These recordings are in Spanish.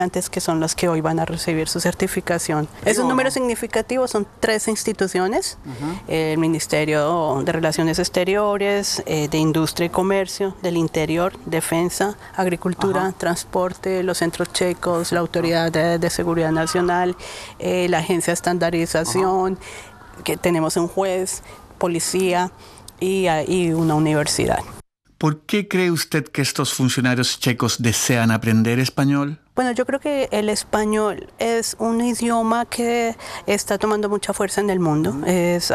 antes que son los que hoy van a recibir su certificación. Es un número significativo, son 13 instituciones, el Ministerio de Relaciones Exteriores, de Industria y Comercio, del Interior, Defensa, Agricultura, Transporte, los centros checos, la Autoridad de Seguridad Nacional, la Agencia de Estandarización, que tenemos un juez, policía y una universidad. ¿Por qué cree usted que estos funcionarios checos desean aprender español? Bueno, yo creo que el español es un idioma que está tomando mucha fuerza en el mundo. Es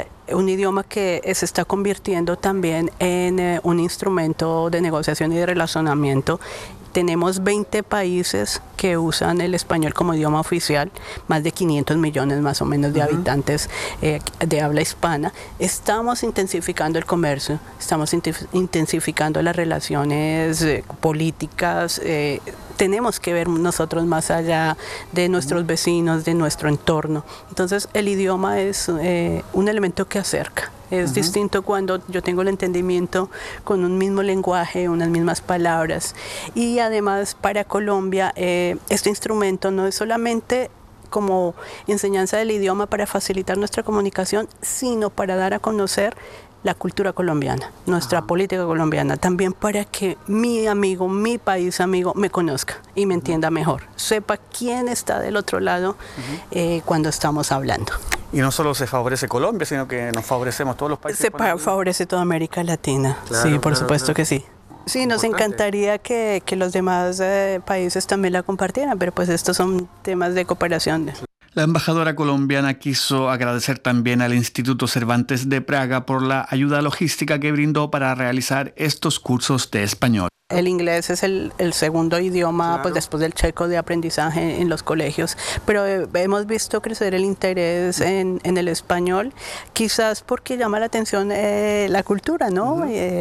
un idioma que se está convirtiendo también en un instrumento de negociación y de relacionamiento. Tenemos 20 países que usan el español como idioma oficial, más de 500 millones más o menos de habitantes de habla hispana. Estamos intensificando el comercio, estamos intensificando las relaciones políticas. Tenemos que ver nosotros más allá de nuestros vecinos, de nuestro entorno. Entonces el idioma es un elemento que acerca. Es distinto cuando yo tengo el entendimiento con un mismo lenguaje, unas mismas palabras. Y además para Colombia este instrumento no es solamente como enseñanza del idioma para facilitar nuestra comunicación, sino para dar a conocer la cultura colombiana, nuestra política colombiana, también para que mi amigo, mi país amigo me conozca y me entienda mejor, sepa quién está del otro lado cuando estamos hablando. Y no solo se favorece Colombia, sino que nos favorecemos todos los países. Se favorece toda América Latina, claro, sí, por supuesto que sí. Sí, nos encantaría que los demás países también la compartieran, pero pues estos son temas de cooperación. La embajadora colombiana quiso agradecer también al Instituto Cervantes de Praga por la ayuda logística que brindó para realizar estos cursos de español. El inglés es el segundo idioma, claro, pues después del checo, de aprendizaje en los colegios, pero hemos visto crecer el interés en el español, quizás porque llama la atención la cultura, ¿no?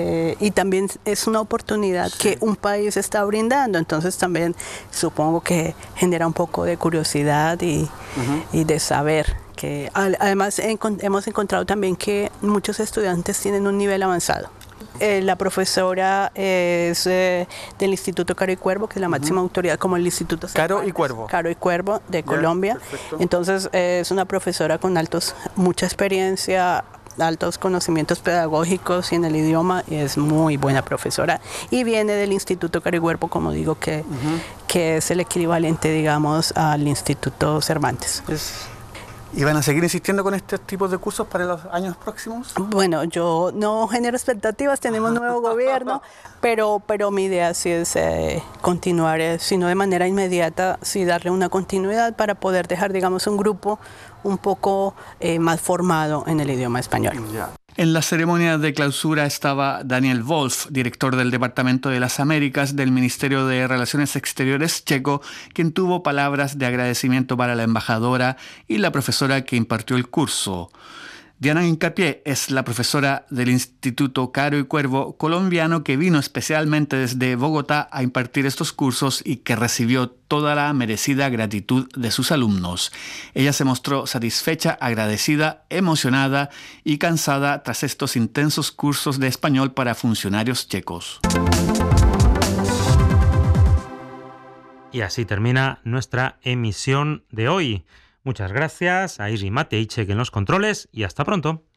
Y también es una oportunidad que un país está brindando, entonces también supongo que genera un poco de curiosidad y de saber. Que además hemos encontrado también que muchos estudiantes tienen un nivel avanzado. La profesora es del Instituto Caro y Cuervo, que es la máxima autoridad como el Instituto Caro y Cuervo. Caro y Cuervo de Colombia. Perfecto. Entonces es una profesora con mucha experiencia, altos conocimientos pedagógicos y en el idioma, y es muy buena profesora. Y viene del Instituto Caro y Cuervo, como digo, que es el equivalente, digamos, al Instituto Cervantes. ¿Y van a seguir insistiendo con estos tipos de cursos para los años próximos? Bueno, yo no genero expectativas, tenemos nuevo gobierno, pero mi idea sí es continuar, si no de manera inmediata, sí darle una continuidad para poder dejar, digamos, un grupo un poco más formado en el idioma español. Ya. En la ceremonia de clausura estaba Daniel Wolf, director del Departamento de las Américas del Ministerio de Relaciones Exteriores checo, quien tuvo palabras de agradecimiento para la embajadora y la profesora que impartió el curso. Diana Hincapié es la profesora del Instituto Caro y Cuervo colombiano que vino especialmente desde Bogotá a impartir estos cursos y que recibió toda la merecida gratitud de sus alumnos. Ella se mostró satisfecha, agradecida, emocionada y cansada tras estos intensos cursos de español para funcionarios checos. Y así termina nuestra emisión de hoy. Muchas gracias a Iri Mateichek en los controles y hasta pronto.